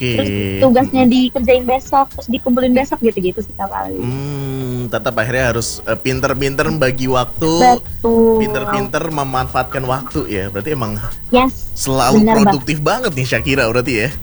Terus Oke. tugasnya dikerjain besok, terus dikumpulin besok gitu-gitu sih Kak paling. Tetap akhirnya harus pinter-pinter bagi waktu, Betul. pinter-pinter memanfaatkan waktu ya. Berarti emang Yes, selalu benar banget. produktif banget nih Shakira berarti ya.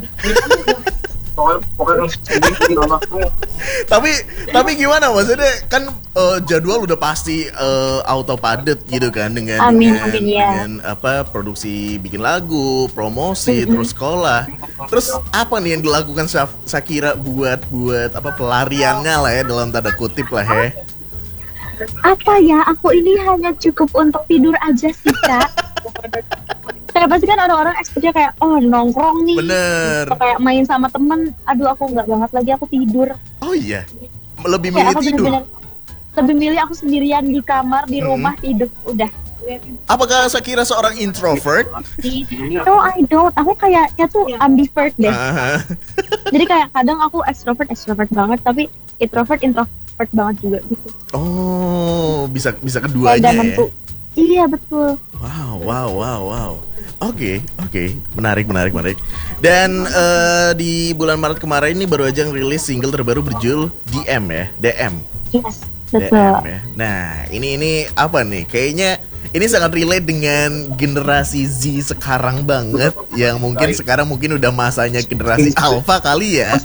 tapi tapi gimana maksudnya kan jadwal udah pasti auto padet gitu kan dengan Amin, dengan, amin ya. dengan apa produksi bikin lagu, promosi, terus sekolah. Terus apa nih yang dilakukan Shakira buat apa pelariannya lah ya dalam tanda kutip lah ya. Apa ya, aku ini hanya cukup untuk tidur aja sih Kak. Kayak pasti kan orang-orang ekspeknya kayak oh nongkrong nih, Bener. atau kayak main sama temen. Aduh aku nggak banget lagi, aku tidur. Oh iya. Lebih Kayak milih aku tidur. bener-bener lebih milih aku sendirian di kamar di rumah tidur udah. Apakah Shakira seorang introvert? No, I don't. Aku kayaknya tuh ambivert deh. Ah, Jadi kayak kadang aku extrovert banget, tapi introvert banget juga gitu. oh, bisa Kayak keduanya gak ya. nentu. Iya betul. Wow. Oke. Menarik. Dan di bulan Maret kemarin ini baru aja ngerilis single terbaru berjudul DM ya, DM. Yes, DM betul. ya. Nah, ini apa nih? Kayaknya ini sangat relate dengan generasi Z sekarang banget yang mungkin sekarang udah masanya generasi Alpha kali ya.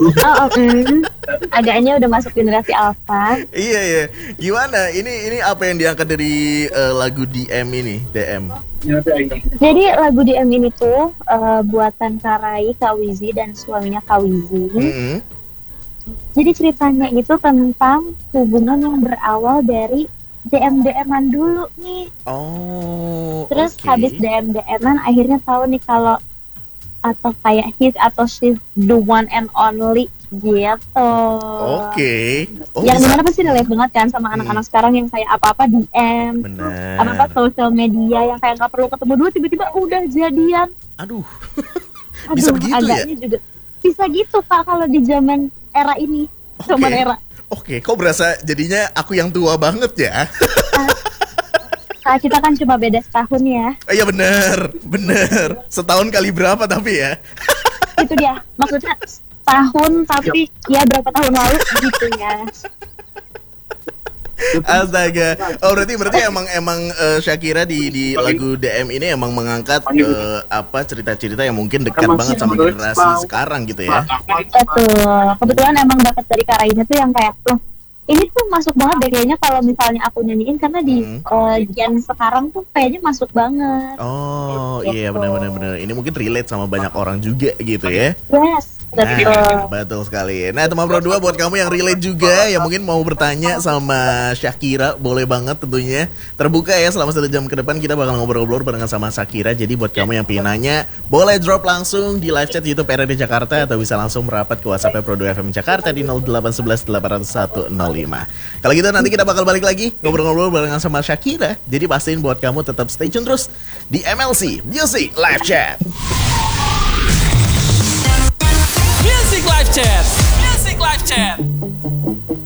Agaknya udah masuk generasi alpha. Iya. Gimana? Ini apa yang diangkat dari lagu DM ini? DM. Jadi lagu DM ini tuh buatan Karai, Kak Wizi dan suaminya Kak Wizi. Mm-mm. Jadi ceritanya itu tentang hubungan yang berawal dari DM-DM-an dulu nih. Oh. Terus oke. habis DM-DM-an akhirnya tahu nih kalau atau kayak his atau she's the one and only gitu. Oke. Oh, Yang bisa. dimana pasti relate banget kan sama anak-anak sekarang yang kayak apa-apa DM, Benar. apa-apa sosial media yang kayak nggak perlu ketemu dulu tiba-tiba udah jadian. Aduh. Aduh, Bisa begitu ya? agaknya juga bisa gitu Kak kalau di zaman era ini, zaman era. Oke, kok berasa jadinya aku yang tua banget ya? Nah, kita kan cuma beda setahun ya. Iya bener. Setahun kali berapa tapi ya? Itu dia. Maksudnya tahun tapi ya berapa tahun lalu gitu ya. Astaga. Oh berarti emang Shakira di lagu DM ini emang mengangkat apa cerita-cerita yang mungkin dekat banget sama generasi sekarang gitu ya? Betul. Kebetulan emang dapat dari Karaina tuh yang kayak loh ini tuh masuk banget deh kayaknya kalau misalnya aku nyanyiin karena di gen sekarang tuh kayaknya masuk banget. Oh Gitu. iya benar. Ini mungkin relate sama banyak orang juga gitu ya? Yes, betul. Nah, betul sekali. Nah, teman Pro 2 buat kamu yang relate juga, yang mungkin mau bertanya sama Shakira, boleh banget tentunya. Terbuka ya selama 1 jam ke depan kita bakal ngobrol-ngobrol barengan sama Shakira. Jadi buat kamu yang pengen nanya, boleh drop langsung di live chat YouTube RRD Jakarta atau bisa langsung merapat ke WhatsApp Pro 2 FM Jakarta di 0811 801 05. Kalau gitu nanti kita bakal balik lagi ngobrol-ngobrol barengan sama Shakira. Jadi pastiin buat kamu tetap stay tune terus di MLC Music Live Chat. Music Live Chat.